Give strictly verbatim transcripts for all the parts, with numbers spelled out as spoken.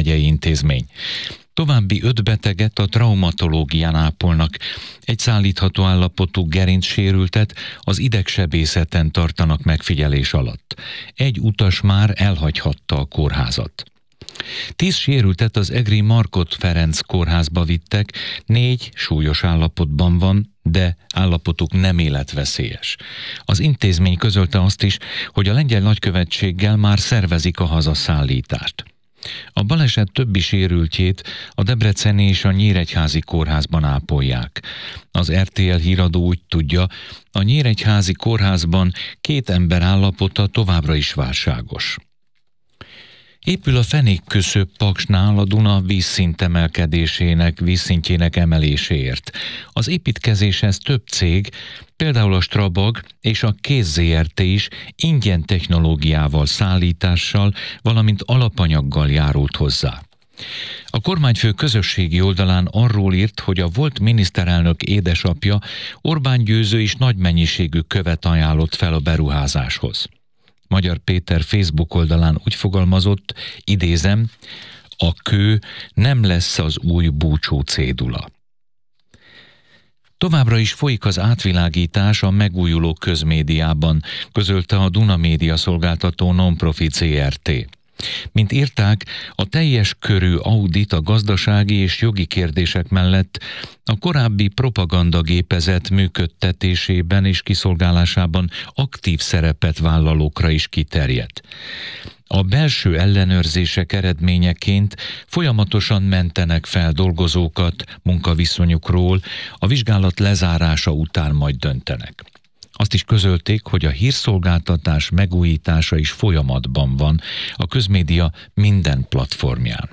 megyei intézmény. További öt beteget a traumatológián ápolnak, egy szállítható állapotú gerincsérültet az idegsebészeten tartanak megfigyelés alatt. Egy utas már elhagyhatta a kórházat. Tíz sérültet az egri Markhot Ferenc kórházba vittek, négy súlyos állapotban van, de állapotuk nem életveszélyes. Az intézmény közölte azt is, hogy a lengyel nagykövetséggel már szervezik a hazaszállítást. A baleset többi sérültjét a debreceni és a nyíregyházi kórházban ápolják. Az er té el híradó úgy tudja, a nyíregyházi kórházban két ember állapota továbbra is válságos. Épül a Fenékküszöb Paksnál a Duna vízszint emelkedésének, vízszintjének emeléséért. Az építkezéshez több cég, például a Strabag és a Kéz zé er té is ingyen technológiával, szállítással, valamint alapanyaggal járult hozzá. A kormányfő közösségi oldalán arról írt, hogy a volt miniszterelnök édesapja Orbán Győző is nagy mennyiségű követ ajánlott fel a beruházáshoz. Magyar Péter Facebook oldalán úgy fogalmazott, idézem, a kő nem lesz az új búcsú cédula. Továbbra is folyik az átvilágítás a megújuló közmédiában, közölte a Duna Média szolgáltató non-profit zé er té. Mint írták, a teljes körű audit a gazdasági és jogi kérdések mellett a korábbi propagandagépezet működtetésében és kiszolgálásában aktív szerepet vállalókra is kiterjedt. A belső ellenőrzések eredményeként folyamatosan mentenek fel dolgozókat munkaviszonyukról, a vizsgálat lezárása után majd döntenek. Azt is közölték, hogy a hírszolgáltatás megújítása is folyamatban van a közmédia minden platformján.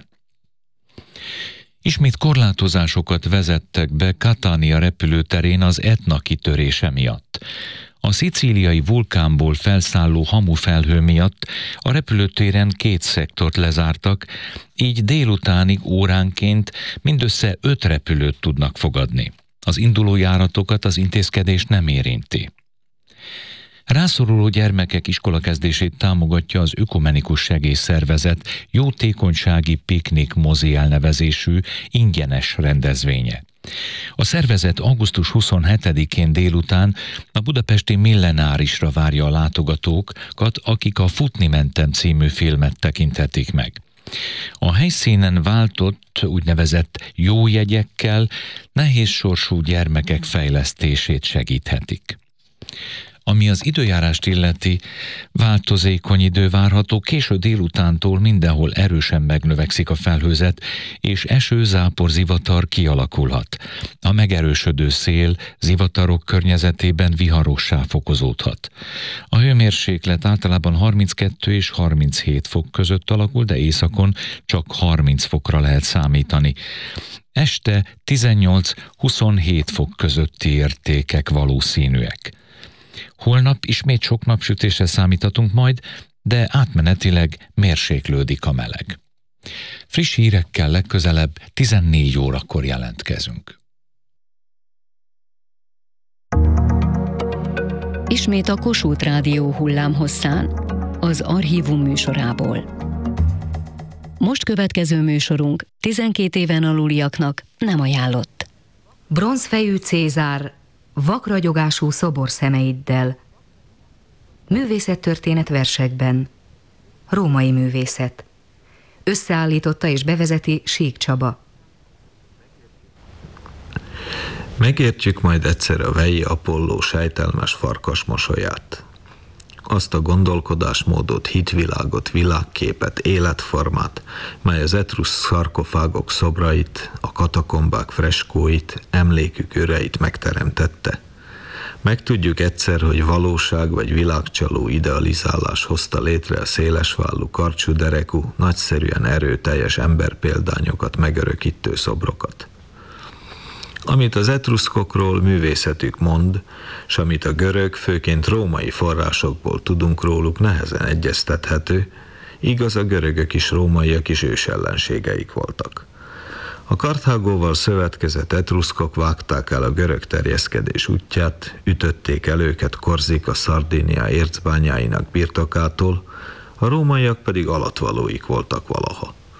Ismét korlátozásokat vezettek be Catania repülőterén az Etna kitörése miatt. A szicíliai vulkánból felszálló hamufelhő miatt a repülőtéren két szektort lezártak, így délutánig óránként mindössze öt repülőt tudnak fogadni. Az induló járatokat az intézkedés nem érinti. Rászoruló gyermekek iskolakezdését támogatja az Ökumenikus Segélyszervezet jótékonysági piknik mozi elnevezésű ingyenes rendezvénye. A szervezet augusztus huszonhetedikén délután a budapesti Millenárisra várja a látogatókat, akik a Futni mentem című filmet tekinthetik meg. A helyszínen váltott úgynevezett jó jegyekkel nehéz sorsú gyermekek fejlesztését segíthetik. Ami az időjárást illeti, változékony idő várható, késő délutántól mindenhol erősen megnövekszik a felhőzet, és eső, zápor, zivatar kialakulhat. A megerősödő szél zivatarok környezetében viharossá fokozódhat. A hőmérséklet általában harminckettő és harminchét fok között alakul, de északon csak harminc fokra lehet számítani. Este tizennyolc-huszonhét fok közötti értékek valószínűek. Holnap ismét sok napsütésre számíthatunk majd, de átmenetileg mérséklődik a meleg. Friss hírekkel legközelebb tizennégy órakor jelentkezünk. Ismét a Kossuth Rádió hullámhosszán, az Archívum műsorából. Most következő műsorunk tizenkét éven aluliaknak nem ajánlott. Bronzfejű Cézár, vakragyogású szobor szemeiddel. Művészettörténet versekben. Római művészet. Összeállította és bevezeti Sík Csaba. Megértjük majd egyszer a vei Apolló sejtelmes farkas mosolyát. Azt a gondolkodásmódot, hitvilágot, világképet, életformát, mely az etrusz szarkofágok szobrait, a katakombák freskóit, emlékük őreit megteremtette. Megtudjuk egyszer, hogy valóság vagy világcsaló idealizálás hozta létre a szélesvállú, karcsú derekú, nagyszerűen erőteljes emberpéldányokat megörökítő szobrokat. Amit az etruszkokról művészetük mond, s amit a görög, főként római forrásokból tudunk róluk, nehezen egyeztethető, igaz, a görögök is rómaiak is ősellenségeik voltak. A Karthágóval szövetkezett etruszkok vágták el a görög terjeszkedés útját, ütötték el őket Korzika, Szardínia ércbányáinak birtokától, a rómaiak pedig alattvalóik voltak valaha.